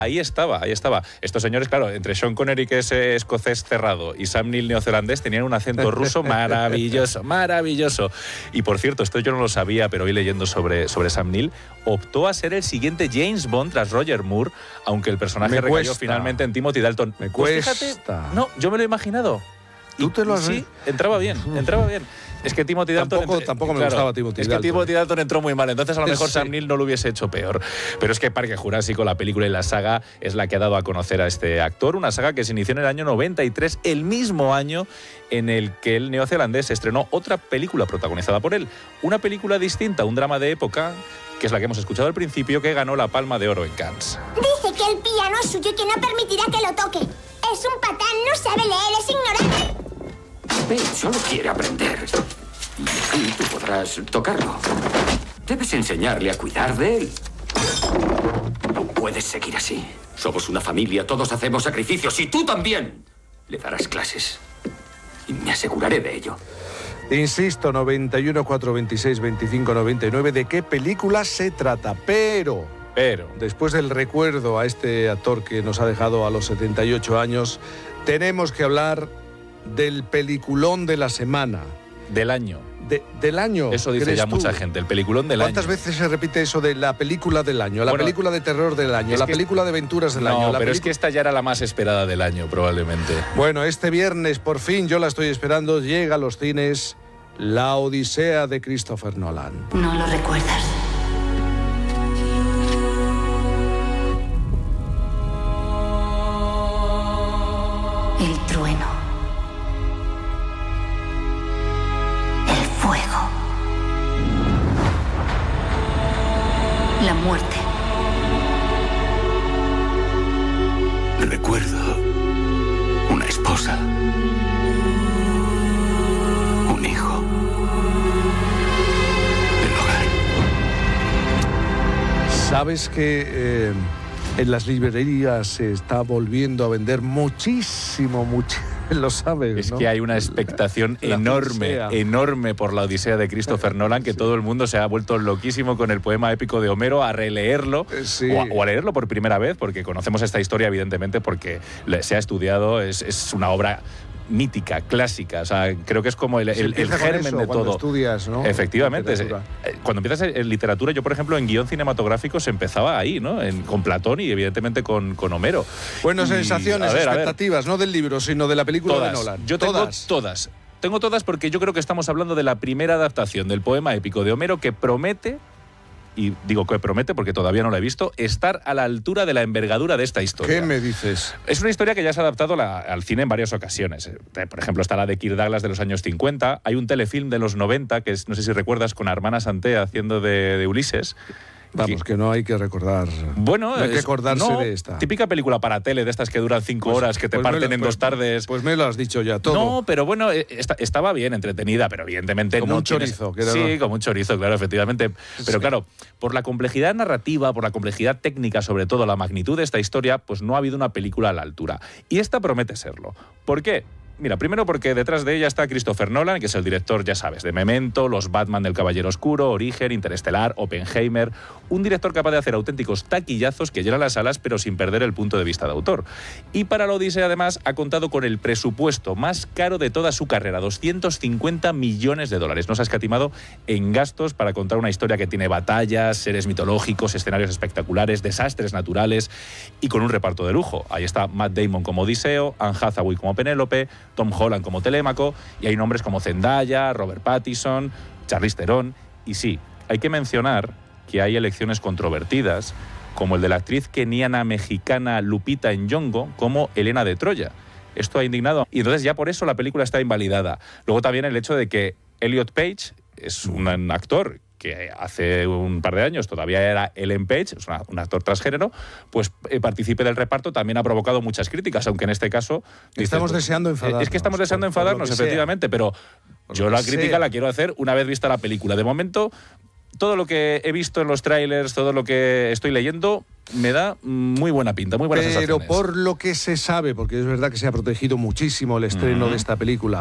Ahí estaba. Estos señores, claro, entre Sean Connery, que es escocés cerrado, y Sam Neill, neozelandés, tenían un acento ruso maravilloso. Y por cierto, esto yo no lo sabía, pero hoy leyendo sobre Sam Neill, optó a ser el siguiente James Bond tras Roger Moore, aunque el personaje recayó finalmente en Timothy Dalton. Me pues cuesta. Fíjate, no, yo me lo he imaginado. ¿Tú te lo has Sí, entraba bien. Es que Timothy Dalton... Tampoco me gustaba Timothy Dalton. Es que Timothy Dalton entró muy mal, entonces a lo mejor Sí. Sam Neill no lo hubiese hecho peor. Pero es que Parque Jurásico, la película y la saga, es la que ha dado a conocer a este actor, una saga que se inició en el año 93, el mismo año en el que el neozelandés estrenó otra película protagonizada por él. Una película distinta, un drama de época, que es la que hemos escuchado al principio, que ganó la Palma de Oro en Cannes. Dice que el piano es suyo y que no permitirá que lo toque. Es un patán, no sabe leer, es ignorante. Babe solo quiere aprender. Y tú podrás tocarlo. Debes enseñarle a cuidar de él. No puedes seguir así. Somos una familia, todos hacemos sacrificios y tú también. Le darás clases. Y me aseguraré de ello. Insisto, 91 426 25 99, ¿de qué película se trata? Pero después del recuerdo a este actor que nos ha dejado a los 78 años, tenemos que hablar del peliculón de la semana. Del año. Del año. Eso dice ya mucha gente, el peliculón del año. ¿Cuántas veces se repite eso de la película del año? La película de terror del año, la película de aventuras del año. No, pero es que esta ya era la más esperada del año, probablemente. Bueno, este viernes, por fin, yo la estoy esperando, llega a los cines La Odisea de Christopher Nolan. No lo recuerdas. El trueno. El fuego. La muerte. Recuerdo una esposa. Un hijo. El hogar. ¿Sabes que en las librerías se está volviendo a vender muchísimo? Lo sabes, Es ¿no? que hay una expectación enorme por la Odisea de Christopher Nolan, que todo el mundo se ha vuelto loquísimo con el poema épico de Homero a releerlo o a leerlo por primera vez, porque conocemos esta historia, evidentemente, porque se ha estudiado, es una obra mítica, clásica, o sea, creo que es como el germen de todo. Estudias, ¿no? Efectivamente, cuando empiezas en literatura, yo por ejemplo en guión cinematográfico se empezaba ahí, ¿no? Con Platón y evidentemente con Homero. Bueno, sensaciones, expectativas, no del libro, sino de la película todas. de Nolan. Yo tengo todas. Tengo todas porque yo creo que estamos hablando de la primera adaptación del poema épico de Homero que promete, y digo que promete porque todavía no la he visto, estar a la altura de la envergadura de esta historia. ¿Qué me dices? Es una historia que ya se ha adaptado al cine en varias ocasiones. Por ejemplo, está la de Kirk Douglas de los años 50. Hay un telefilm de los 90, que es, no sé si recuerdas, con Armana Santea haciendo de Ulises. Vamos, que no hay que recordar. Bueno, no hay que acordarse de esta. Típica película para tele, de estas que duran 5 horas, que te parten en 2 tardes. Pues me lo has dicho ya todo. No, pero bueno, estaba bien entretenida, pero evidentemente como no un chorizo. Sí, como un chorizo, claro, efectivamente. Pero claro, por la complejidad narrativa, por la complejidad técnica, sobre todo la magnitud de esta historia, pues no ha habido una película a la altura. Y esta promete serlo. ¿Por qué? Mira, primero porque detrás de ella está Christopher Nolan, que es el director, ya sabes, de Memento, los Batman del Caballero Oscuro, Origen, Interestelar, Oppenheimer. Un director capaz de hacer auténticos taquillazos que llenan las salas, pero sin perder el punto de vista de autor. Y para la Odisea, además, ha contado con el presupuesto más caro de toda su carrera, 250 millones de dólares. No se ha escatimado en gastos para contar una historia que tiene batallas, seres mitológicos, escenarios espectaculares, desastres naturales y con un reparto de lujo. Ahí está Matt Damon como Odiseo, Anne Hathaway como Penélope, Tom Holland como Telémaco, y hay nombres como Zendaya, Robert Pattinson, Charlize Theron. Y sí, hay que mencionar que hay elecciones controvertidas, como el de la actriz keniana mexicana Lupita Nyong'o como Helena de Troya. Esto ha indignado, y entonces ya por eso la película está invalidada. Luego también el hecho de que Elliot Page es un actor que hace un par de años todavía era Ellen Page, es un actor transgénero, pues participe del reparto, también ha provocado muchas críticas, aunque en este caso... Estamos deseando enfadarnos. Es que estamos deseando enfadarnos, efectivamente, pero yo la crítica la quiero hacer una vez vista la película. De momento, todo lo que he visto en los trailers, todo lo que estoy leyendo, me da muy buena pinta, muy buenas sensaciones. Pero por lo que se sabe, porque es verdad que se ha protegido muchísimo el estreno de esta película,